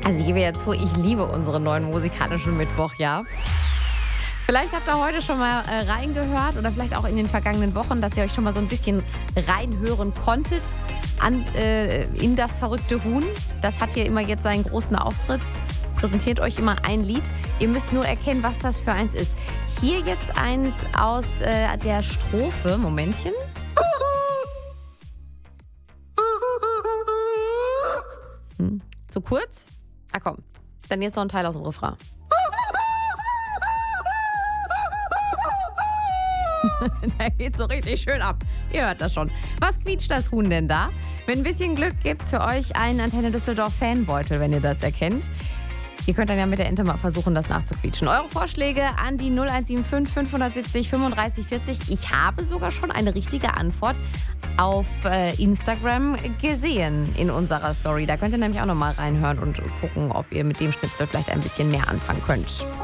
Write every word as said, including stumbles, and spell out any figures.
Also ich gebe ja zu, ich liebe unseren neuen musikalischen Mittwoch, ja. Vielleicht habt ihr heute schon mal äh, reingehört oder vielleicht auch in den vergangenen Wochen, dass ihr euch schon mal so ein bisschen reinhören konntet an, äh, in das verrückte Huhn. Das hat hier immer jetzt seinen großen Auftritt. Präsentiert euch immer ein Lied. Ihr müsst nur erkennen, was das für eins ist. Hier jetzt eins aus äh, der Strophe. Momentchen. Hm. Zu kurz? Ah komm, dann jetzt noch ein Teil aus dem Refrain. Da geht's so richtig schön ab. Ihr hört das schon. Was quietscht das Huhn denn da? Mit ein bisschen Glück gibt's für euch einen Antenne Düsseldorf Fanbeutel, wenn ihr das erkennt. Ihr könnt dann ja mit der Ente mal versuchen, das nachzuquietschen. Eure Vorschläge an die null eins sieben fünf fünf sieben null fünfunddreißig vierzig. Ich habe sogar schon eine richtige Antwort auf äh, Instagram gesehen in unserer Story. Da könnt ihr nämlich auch noch mal reinhören und gucken, ob ihr mit dem Schnipsel vielleicht ein bisschen mehr anfangen könnt.